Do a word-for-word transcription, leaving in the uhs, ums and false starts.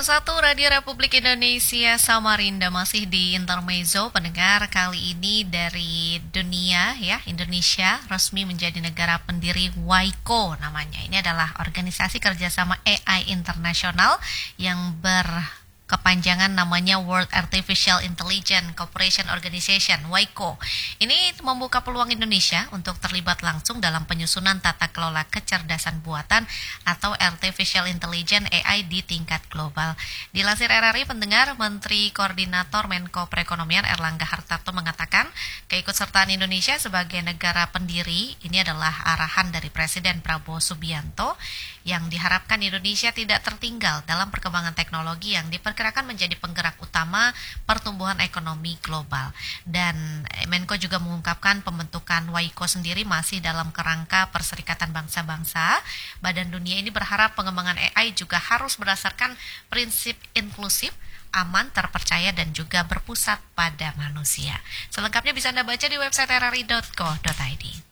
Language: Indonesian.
satu Radio Republik Indonesia Samarinda masih di Intermezzo pendengar, kali ini dari dunia ya. Indonesia resmi menjadi negara pendiri WICO namanya. Ini adalah organisasi kerjasama A I internasional yang ber kepanjangan namanya World Artificial Intelligence Cooperation Organization, WICO. Ini membuka peluang Indonesia untuk terlibat langsung dalam penyusunan tata kelola kecerdasan buatan atau Artificial Intelligence A I di tingkat global. Dilansir R R I pendengar, Menteri Koordinator Menko Perekonomian Erlangga Hartarto mengatakan, keikutsertaan Indonesia sebagai negara pendiri ini adalah arahan dari Presiden Prabowo Subianto yang diharapkan Indonesia tidak tertinggal dalam perkembangan teknologi yang diperkirakan menjadi penggerak utama pertumbuhan ekonomi global. Dan Menko juga mengungkapkan pembentukan WICO sendiri masih dalam kerangka Perserikatan Bangsa-Bangsa. Badan dunia ini berharap pengembangan A I juga harus berdasarkan prinsip inklusif, aman, terpercaya, dan juga berpusat pada manusia. Selengkapnya bisa Anda baca di website r r i dot co dot i d.